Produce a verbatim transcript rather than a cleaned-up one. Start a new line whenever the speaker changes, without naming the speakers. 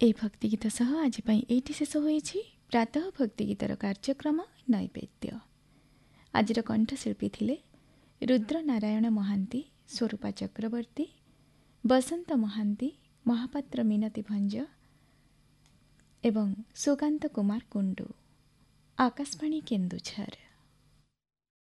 ए भक्ति गीत सह आज एटी शेष होइछि प्रातः भक्ति गीतर कार्यक्रम नैवेद्य। आजिर कंठशिल्पी थिले रुद्र नारायण महांती, स्वरूपा चक्रवर्ती, बसंत महांती, महापात्र मिनती भंज एवं सुकांत कुमार कुंडू। आकाशवाणी केन्दुझर।